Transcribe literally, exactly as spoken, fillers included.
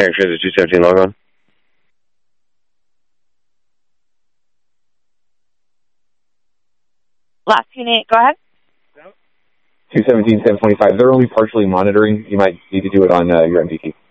Air Transit two seventeen, log on. Last unit, go ahead. two seventeen, seven twenty-five. They're only partially monitoring. You might need to do it on uh, your M D key.